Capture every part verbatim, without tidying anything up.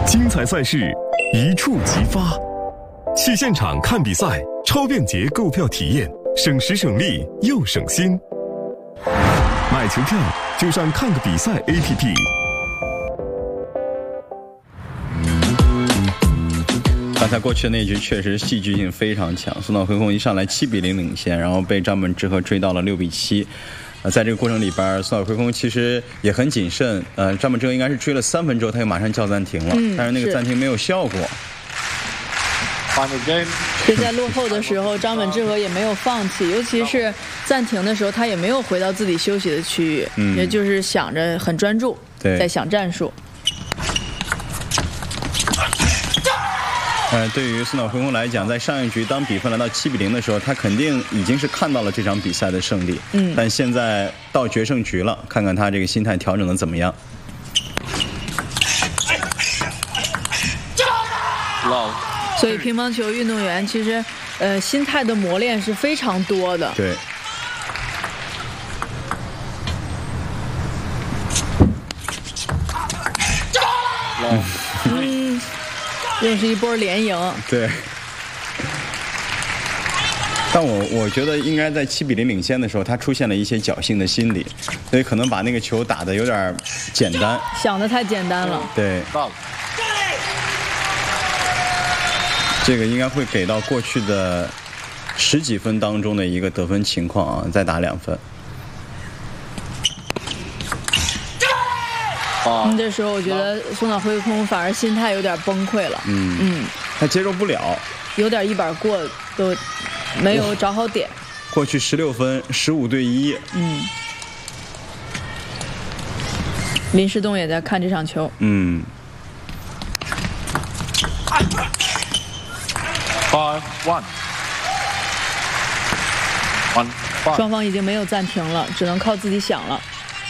精彩赛事一触即发，去现场看比赛，超便捷购票体验，省时省力又省心。买球票就上看个比赛 A P P。 刚才过去的那局确实戏剧性非常强，松岛辉空一上来七比零领先，然后被张本智和追到了六比七。呃，在这个过程里边，松岛辉空其实也很谨慎。呃，张本智和应该是追了三分之后，他就马上叫暂停了，嗯、但是那个暂停没有效果。 就在落后的时候，张本智和也没有放弃，尤其是暂停的时候，他也没有回到自己休息的区域，嗯、也就是想着很专注，在想战术。 呃，对于松岛辉空来讲，在上一局当比分来到七比零的时候，他肯定已经是看到了这场比赛的胜利。嗯，但现在到决胜局了，看看他这个心态调整的怎么样。 所以乒乓球运动员其实，呃，心态的磨练是非常多的。 对。 嗯。又是一波连赢。 对，但我我觉得应该在七比零领先的时候，他出现了一些侥幸的心理，所以可能把那个球打得有点简单， 想得太简单了。 对，这个应该会给到过去的十几分当中的一个得分情况啊，再打两分。 嗯，这时候我觉得松岛辉空反而心态有点崩溃了。 嗯嗯，他接受不了， 有点一板过都没有找好点。 过去十六分，十五对一。 嗯。林世栋也在看这场球。 嗯。 Five one one five。 双方已经没有暂停了，只能靠自己想了。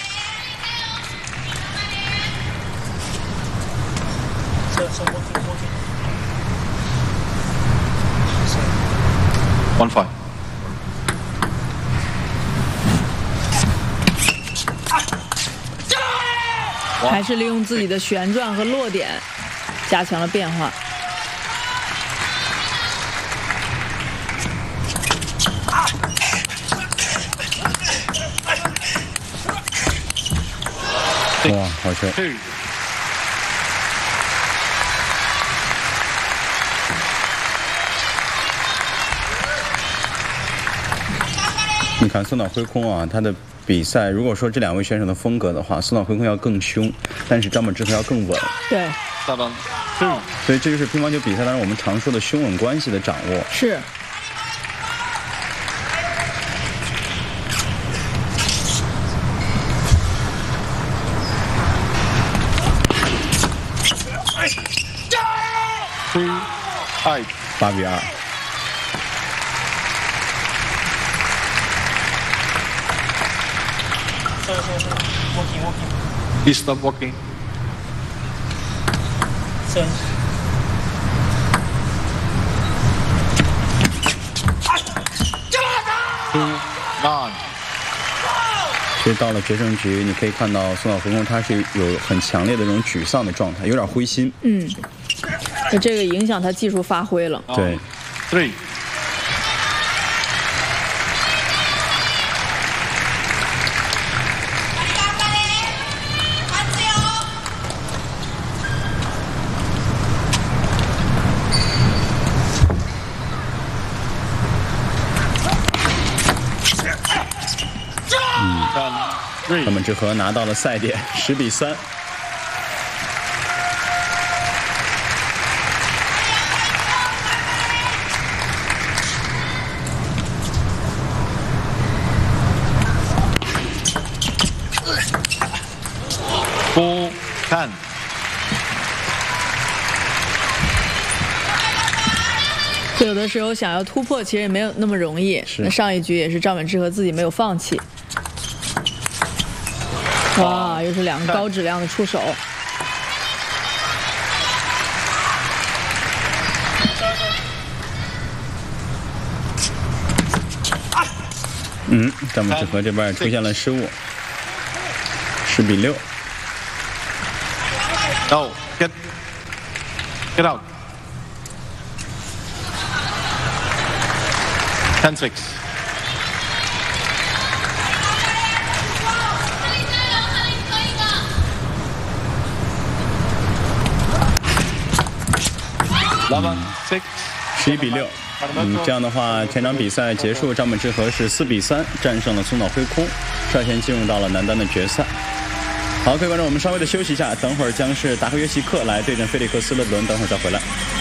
One five。 还是利用自己的旋转和落点，加强了变化。 哇，好球！你看松岛辉空啊，他的比赛，如果说这两位选手的风格的话，松岛辉空要更凶，但是张本智和要更稳。 对， 嗯，所以这就是乒乓球比赛当中我们常说的凶稳关系的掌握。 是。 八比二。 Please stop walking. Sir. Two nine. 所以到了决胜局，你可以看到松岛辉空他是有很强烈的这种沮丧的状态，有点灰心。 嗯，那这个影响他技术发挥了。 对。 Three. 张本智和拿到了赛点，十比三。 Four ten。 有的时候想要突破，其实也没有那么容易。那上一局也是张本智和自己没有放弃。哇，又是两个高质量的出手。 嗯，张本智和这边出现了失误，十比六。 No, get Get out. ten six. eleven six. 十一比六。嗯，这样的话，全场比赛结束，张本智和是四比三战胜了松岛辉空，率先进入到了男单的决赛。好，各位观众，我们稍微的休息一下，等会儿将是达克约奇克来对阵菲利克斯勒伦，等会儿再回来。